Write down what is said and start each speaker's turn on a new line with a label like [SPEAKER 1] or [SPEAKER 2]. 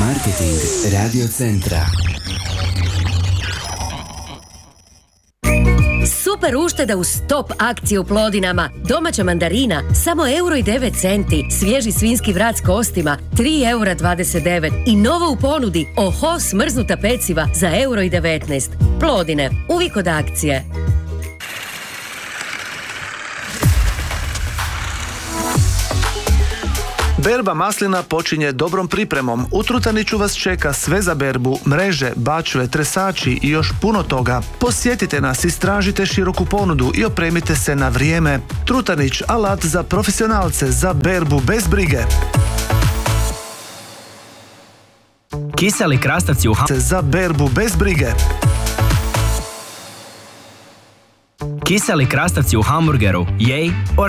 [SPEAKER 1] Marketing Radio Centra.
[SPEAKER 2] Super ušteda u stop akcije u Plodinama. Domaća mandarina samo €1,09. Svježi svinjski vrat s kostima €3,29. I novo u ponudi Oho smrznuta peciva za €1,19. Plodine, uvijek od akcije.
[SPEAKER 3] Berba maslina počinje dobrom pripremom. U Trutaniću vas čeka sve za berbu, mreže, bačve, tresači i još puno toga. Posjetite nas, istražite široku ponudu i opremite se na vrijeme. Trutanić, alat za profesionalce, za berbu bez brige.
[SPEAKER 4] Kiseli krastavci u
[SPEAKER 3] Za berbu bez brige.
[SPEAKER 4] Kiseli krastavci u hamburgeru, jej or